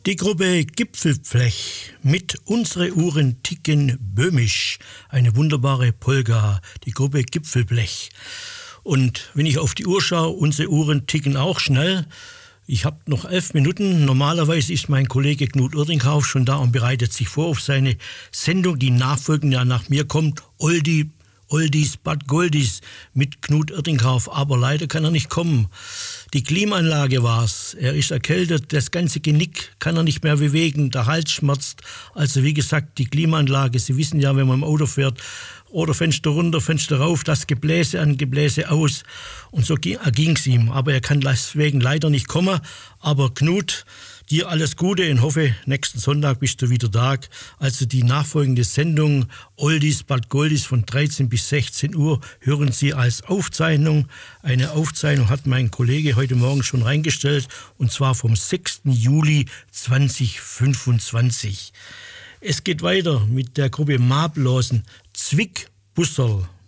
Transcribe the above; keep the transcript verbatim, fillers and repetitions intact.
Die Gruppe Gipfelblech mit Unsere Uhren ticken böhmisch. Eine wunderbare Polka, die Gruppe Gipfelblech. Und wenn ich auf die Uhr schaue, unsere Uhren ticken auch schnell. Ich habe noch elf Minuten. Normalerweise ist mein Kollege Knut Oerdinghauf schon da und bereitet sich vor auf seine Sendung, die nachfolgend ja nach mir kommt. Oldie, Oldies, Bad Goldies mit Knut Oerdinghauf. Aber leider kann er nicht kommen. Die Klimaanlage war's. Er ist erkältet, das ganze Genick kann er nicht mehr bewegen, der Hals schmerzt. Also wie gesagt, die Klimaanlage, Sie wissen ja, wenn man im Auto fährt, oder Fenster runter, Fenster rauf, das Gebläse an, Gebläse aus. Und so ging es ihm. Aber er kann deswegen leider nicht kommen. Aber Knut, dir alles Gute und hoffe, nächsten Sonntag bist du wieder da. Also die nachfolgende Sendung Oldies Bad Goldies von dreizehn bis sechzehn Uhr hören Sie als Aufzeichnung. Eine Aufzeichnung hat mein Kollege heute Morgen schon reingestellt und zwar vom sechsten Juli zweitausendfünfundzwanzig. Es geht weiter mit der Gruppe Mablosen Zwick Busserl.